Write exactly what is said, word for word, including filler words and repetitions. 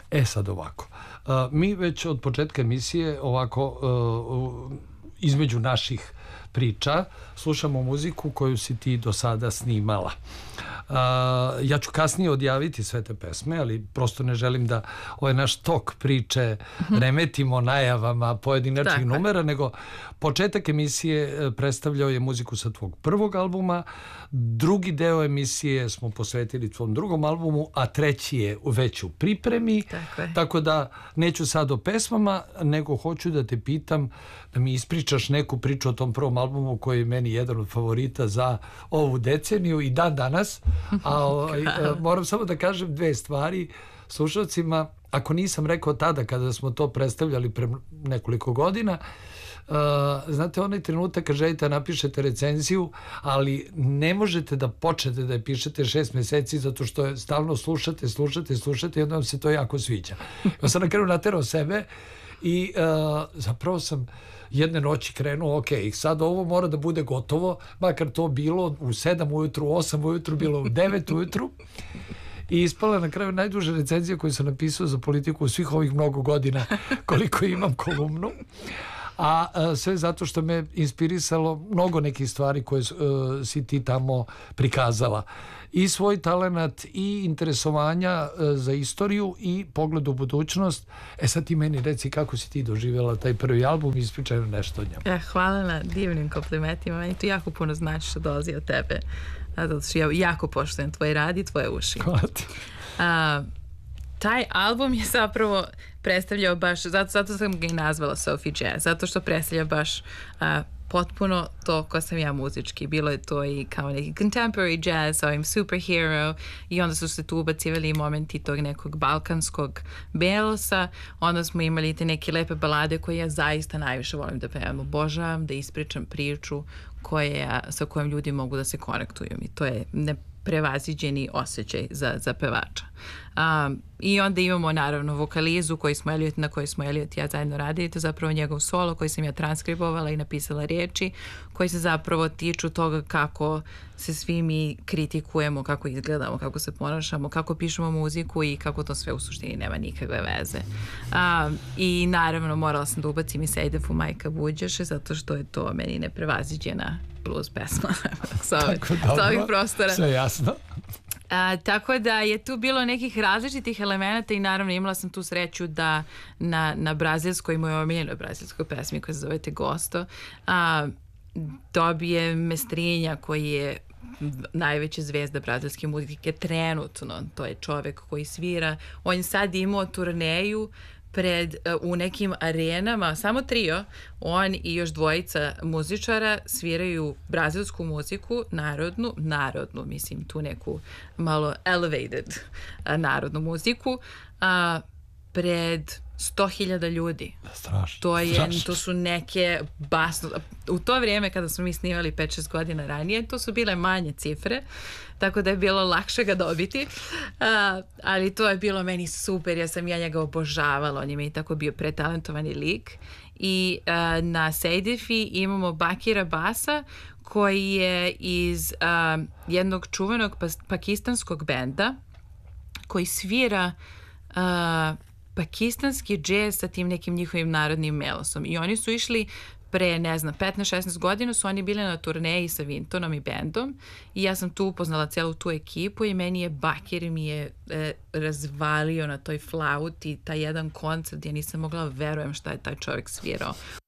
E sad ovako, uh, mi već od početka emisije ovako uh, između naših priča slušamo muziku koju si ti do sada snimala. Uh, ja ću kasnije odjaviti sve te pesme, ali prosto ne želim da ovaj naš tok priče remetimo najavama pojedinačnih numera, nego početak emisije predstavljao je muziku sa tvog prvog albuma, drugi deo emisije smo posvetili tvom drugom albumu, a treći je već u pripremi, tako, tako da neću sad o pesmama, nego hoću da te pitam da mi ispričaš neku priču o tom prvom albumu koji je meni jedan od favorita za ovu deceniju i dan danas. A ovaj, moram samo da kažem dve stvari slušalcima. Ako nisam rekao tada kada smo to predstavljali pre nekoliko godina, uh, znate onaj trenutak kad želite napišete recenziju, ali ne možete da počnete da je pišete šest meseci zato što je stalno slušate, slušate, slušate i onda vam se to jako sviđa. Ja sam na kraju naterao sebe i uh, zapravo sam jedne noći krenuo, ok, sad ovo mora da bude gotovo, makar to bilo u sedam ujutru, u osam ujutru, bilo u devet ujutru. I ispala na kraju najduža recenzija koju sam napisao za Politiku u svih ovih mnogo godina koliko imam kolumnu. A, a sve zato što me inspirisalo mnogo nekih stvari koje uh, si ti tamo prikazala. I svoj talenat i interesovanja uh, za istoriju i pogled u budućnost. E sad ti meni reci kako si ti doživjela taj prvi album i ispričaj nešto o njemu. Ja, hvala na divnim komplimentima. Meni to jako puno znači što dolazi od tebe. Zato što ja jako poštujem tvoj rad i tvoje uši. Hvala ti. A, taj album je zapravo predstavljao baš, zato, zato sam ga i nazvala Sophie Jazz, zato što predstavlja baš a, potpuno to ko sam ja muzički. Bilo je to i kao neki contemporary jazz sa ovim superhero i onda su se tu ubacivali i momenti tog nekog balkanskog belosa. Onda smo imali te neke lepe balade koje ja zaista najviše volim da pevam. Obožavam da ispričam priču koja, sa kojom ljudi mogu da se konektuju i to je neprevaziđeni osjećaj za, za pevača. Um, I onda imamo naravno vokalizu koji smo Elliot, na kojoj smo Elliot i ja zajedno radili, to je zapravo njegov solo koji sam ja transkribovala i napisala riječi koji se zapravo tiču toga kako se svi mi kritikujemo, kako izgledamo, kako se ponašamo, kako pišemo muziku i kako to sve u suštini nema nikakve veze. Um, I naravno morala sam da ubacim i Sejdefu Majka Buđaše zato što je to meni neprevaziđena blues pesma sa ovih prostora. Sve jasno. A, tako da je tu bilo nekih različitih elemenata i naravno imala sam tu sreću da na, na brazilskoj, mojoj omiljenoj brazilskoj pesmi koja se zove Te Gosto, a, dobije Mestrinja koji je najveća zvezda brazilske muzike trenutno. To je čovek koji svira. On je sad imao turneju pred, u nekim arenama, samo trio, on i još dvojica muzičara sviraju brazilsku muziku, narodnu, narodnu, mislim tu neku malo elevated a, narodnu muziku, a, pred sto hiljada ljudi. Strašno. To, je, Strašno. to su neke basno... U to vrijeme kada smo mi snimali pet šest godina ranije, to su bile manje cifre, tako da je bilo lakše ga dobiti. Uh, ali to je bilo meni super, ja sam ja njega obožavala, on je meni tako bio pretalentovani lik. I uh, na Sejdefi imamo Bakira Basa, koji je iz uh, jednog čuvenog pakistanskog benda, koji svira uh, pakistanski džez sa tim nekim njihovim narodnim melosom. I oni su išli pre, ne znam, petnaest šesnaest godina su oni bili na turneji sa Vintonom i bendom i ja sam tu upoznala celu tu ekipu i meni je Bakir mi je e, razvalio na toj flauti taj jedan koncert, ja nisam mogla verujem šta je taj čovjek svirao.